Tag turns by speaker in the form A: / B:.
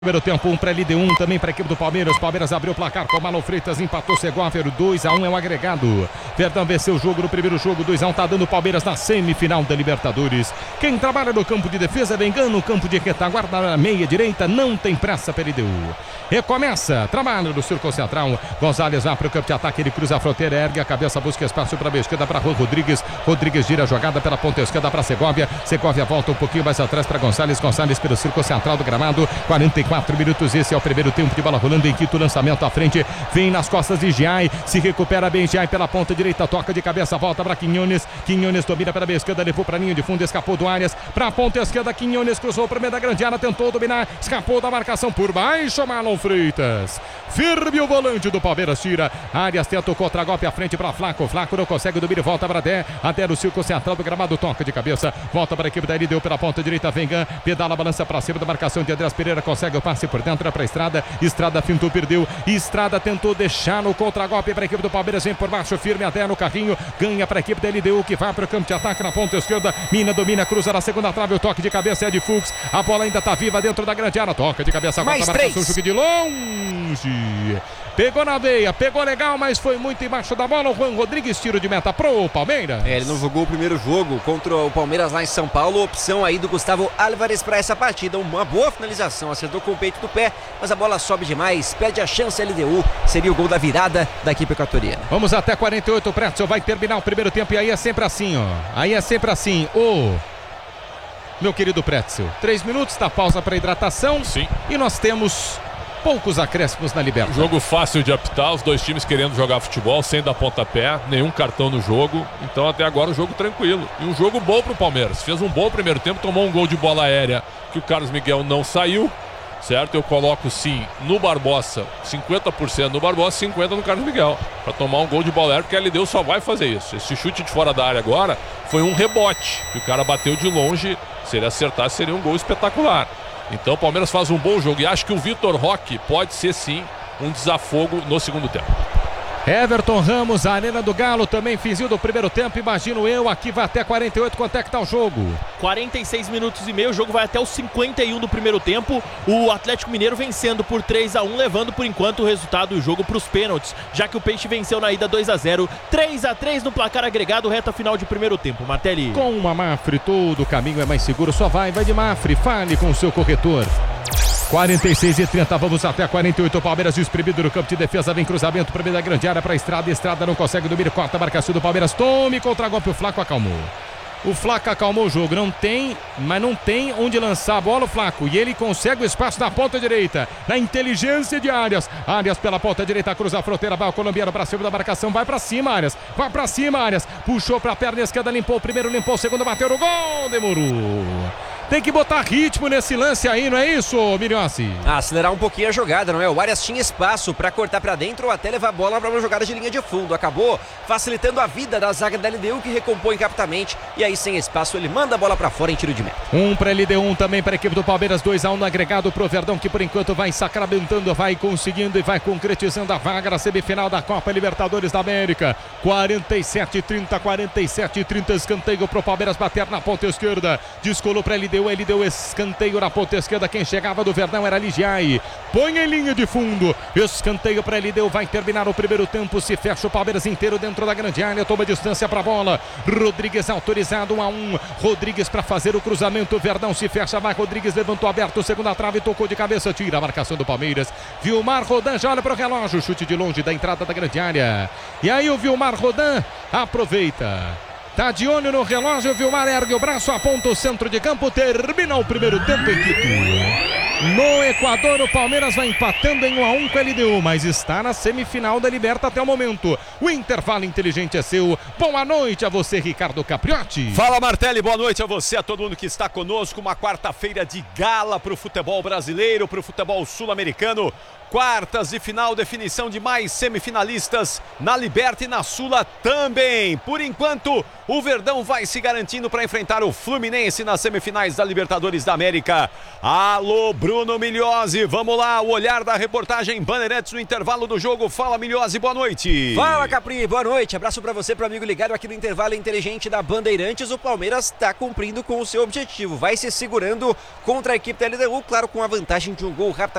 A: Primeiro tempo, 1 para a LD1, também para a equipe do Palmeiras. Palmeiras abriu o placar com o Marlon Freitas, empatou Segovia, 2-1 é o agregado. Verdão venceu o jogo no primeiro jogo, 2-1, tá dando o Palmeiras na semifinal da Libertadores. Quem trabalha no campo de defesa, Vengano, no campo de retaguarda na meia direita, não tem pressa para a LDU. Recomeça, trabalho no círculo central. Gonzalez vai para o campo de ataque, ele cruza a fronteira, ergue a cabeça, busca espaço para a esquerda para Juan Rodrigues. Rodrigues gira a jogada pela ponta esquerda para Segovia. Segovia volta um pouquinho mais atrás para Gonzalez. Gonzalez pelo círculo central do gramado, 44 minutos, esse é o primeiro tempo de bola rolando em Quito, lançamento à frente, vem nas costas de Giai, se recupera bem Giai pela ponta direita, toca de cabeça, volta para Quinones, Quinones domina pela esquerda, levou para a linha de fundo, escapou do Arias, para a ponta esquerda, Quinones cruzou para o meio da grande área, tentou dominar, escapou da marcação por baixo, Marlon Freitas, firme o volante do Palmeiras, tira, Arias tenta o contra-golpe à frente para Flaco, Flaco não consegue dominar, volta para Adé no círculo central do gramado, toca de cabeça, volta para a equipe da LDU pela ponta direita, Vengan, pedala, balança para cima da marcação de Andrés Pereira, consegue o passe por dentro, é para Estrada, Estrada fintou, perdeu, Estrada tentou deixar no contra-golpe para a equipe do Palmeiras, vem por baixo, firme até no carrinho, ganha para a equipe da LDU que vai para o campo de ataque na ponta esquerda, Mina domina, cruza na segunda trave, o toque de cabeça é de Fux, a bola ainda está viva dentro da grande área, toca de cabeça, volta a marcação, chute de longe, pegou na veia, pegou legal, mas foi muito embaixo da bola, o Juan Rodrigues, tiro de meta pro Palmeiras.
B: Ele não jogou o primeiro jogo contra o Palmeiras lá em São Paulo, opção aí do Gustavo Álvares para essa partida, uma boa finalização, acertou com o peito do pé, mas a bola sobe demais, perde a chance LDU, seria o gol da virada da equipe equatoriana.
A: Vamos até 48, o Pretzel vai terminar o primeiro tempo e aí é sempre assim, ó, aí é sempre assim, meu querido Pretzel, 3 minutos da pausa para hidratação.
C: Sim.
A: E nós temos poucos acréscimos na Libertadores.
C: Jogo fácil de apitar, os dois times querendo jogar futebol, sem dar pontapé, nenhum cartão no jogo, então até agora o jogo tranquilo. E um jogo bom pro Palmeiras, fez um bom primeiro tempo, tomou um gol de bola aérea que o Carlos Miguel não saiu, certo? Eu coloco sim no Barbosa, 50% no Barbosa, 50% no Carlos Miguel, para tomar um gol de bola aérea, porque a LDU só vai fazer isso. Esse chute de fora da área agora foi um rebote, que o cara bateu de longe, se ele acertasse seria um gol espetacular. Então o Palmeiras faz um bom jogo e acho que o Vitor Roque pode ser sim um desafogo no segundo tempo.
A: Everton Ramos, a Arena do Galo, também finzinho do primeiro tempo, imagino eu, aqui vai até 48, quanto é que tá o jogo?
D: 46 minutos e meio, o jogo vai até os 51 do primeiro tempo, o Atlético Mineiro vencendo por 3-1, levando por enquanto o resultado do jogo para os pênaltis, já que o Peixe venceu na ida 2-0, 3-3 no placar agregado, reta final de primeiro tempo, Martelli.
A: Com uma Mafre, todo o caminho é mais seguro, só vai de Mafre, fale com o seu corretor. 46:30, vamos até 48, o Palmeiras espremido no campo de defesa, vem cruzamento para meio da grande área para Estrada, Estrada não consegue domínio, corta a marcação do Palmeiras, tome contra-golpe, o Flaco acalmou. O Flaco acalmou o jogo, não tem onde lançar a bola o Flaco, e ele consegue o espaço na ponta direita, na inteligência de Arias, Arias pela ponta direita, cruza a fronteira, vai o colombiano para cima da marcação, vai para cima Arias, puxou para a perna esquerda, limpou o primeiro, limpou o segundo, bateu no gol, demorou. Tem que botar ritmo nesse lance aí, não é isso, Miriossi?
B: Acelerar um pouquinho a jogada, não é? O Arias tinha espaço para cortar para dentro ou até levar a bola para uma jogada de linha de fundo. Acabou facilitando a vida da zaga da LDU, que recompõe rapidamente. E aí, sem espaço, ele manda a bola para fora em tiro de meta.
A: 1 para a LDU, também para a equipe do Palmeiras, 2-1 no agregado pro Verdão, que por enquanto vai sacramentando, vai conseguindo e vai concretizando a vaga na semifinal da Copa Libertadores da América. 47:30, escanteio pro Palmeiras bater na ponta esquerda. Descolou para a LDU. Ele deu escanteio na ponta esquerda, quem chegava do Verdão era Ligiai, põe em linha de fundo, escanteio para ele, vai terminar o primeiro tempo, se fecha o Palmeiras inteiro dentro da grande área, toma distância para a bola, Rodrigues autorizado, 1-1, Rodrigues para fazer o cruzamento, o Verdão se fecha, vai Rodrigues, levantou aberto, segunda trave, tocou de cabeça, tira a marcação do Palmeiras, Vilmar Rodan já olha para o relógio, chute de longe da entrada da grande área, e aí o Vilmar Rodan aproveita. Tá de olho no relógio, Vilmar ergue o braço, aponta o centro de campo, termina o primeiro tempo em Quito. No Equador, o Palmeiras vai empatando em 1-1 com a LDU, mas está na semifinal da Liberta até o momento. O intervalo inteligente é seu. Boa noite a você, Ricardo Capriotti.
E: Fala, Martelli, boa noite a você, a todo mundo que está conosco. Uma quarta-feira de gala para o futebol brasileiro, para o futebol sul-americano. Quartas de final, definição de mais semifinalistas na Liberta e na Sula também. Por enquanto, o Verdão vai se garantindo para enfrentar o Fluminense nas semifinais da Libertadores da América. Alô, Bruno Bruno Migliozzi, vamos lá, o olhar da reportagem Bandeirantes no intervalo do jogo. Fala, Migliozzi, boa noite.
B: Fala, Capri, boa noite. Abraço pra você, pro amigo ligado aqui no intervalo inteligente da Bandeirantes. O Palmeiras tá cumprindo com o seu objetivo, vai se segurando contra a equipe da LDU, claro, com a vantagem de um gol rápido.